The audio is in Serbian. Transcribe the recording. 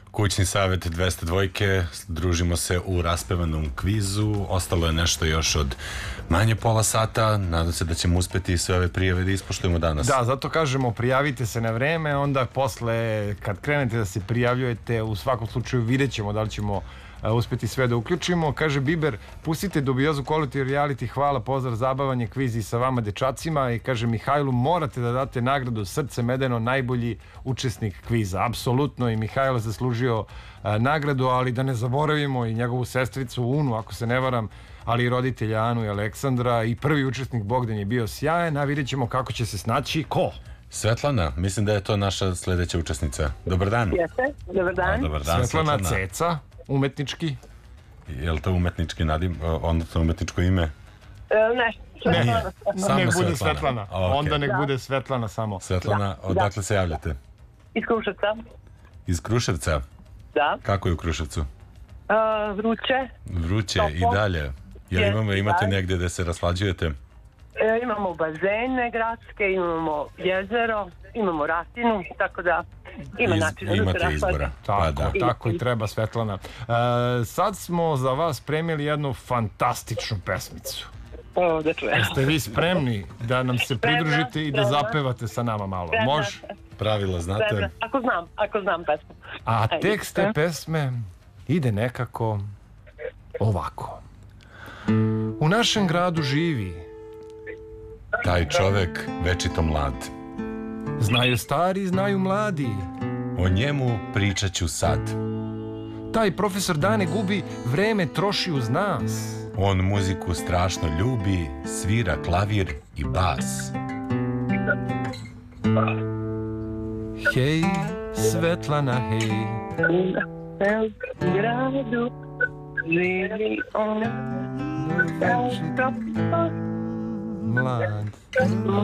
Kućni savjet 202, družimo se u raspevanom kvizu. Ostalo je nešto još od manje pola sata. Nadam se da ćemo uspeti sve ove prijave da ispoštujemo danas. Da, zato kažemo prijavite se na vreme, onda posle kad krenete da se prijavljujete, u svakom slučaju vidjet ćemo da li ćemo uspeti sve da uključimo. Kaže Biber, pustite dubiozu quality reality, hvala, pozdrav, zabavanje, kvizi sa vama dečacima. I kaže Mihajlu, morate da date nagradu Srce medeno, najbolji učesnik kviza. Apsolutno, i Mihajlo zaslužio nagradu, ali da ne zaboravimo i njegovu sestricu Unu, ako se ne varam, ali i roditelja Anu i Aleksandra. I prvi učesnik Bogdan je bio sjajan, a vidjet ćemo kako će se snaći ko? Svetlana, mislim da je to naša sledeća učesnica. Dobar dan. Jeste, dobar dan. Dobar dan, Svetlana Ceca, umetnički. Je li to umetnički odnosno umetničko ime? Ne. Samo nek bude Svetlana. Svetlana. Okay. Onda nek bude Svetlana samo. Svetlana, odakle se javljate? Iz Kruševca. Iz Kruševca? Da. Kako je u Kruševcu? Vruće. Vruće Topo. i dalje. Imate negdje da se raslađujete? Imamo bazene gradske, imamo jezero, imamo ratinu, tako da ima način da se Imate raslađe. izbora. Tako i treba, Svetlana. Sad smo za vas spremili jednu fantastičnu pesmicu. Da čujem. Jeste vi spremni da nam se pridružite i da zapevate sa nama malo? Može? Pravila znate? Ako znam pesmu. A tekst te pesme ide nekako ovako. U našem gradu živi Taj čovek večito mlad. znaju stari, znaju mladi. O njemu pričat ću sad. Taj profesor dane gubi, vreme troši uz nas. On muziku strašno ljubi, svira klavir i bas. Hej, Svetlana, hej. U gradu živi on. Mlad.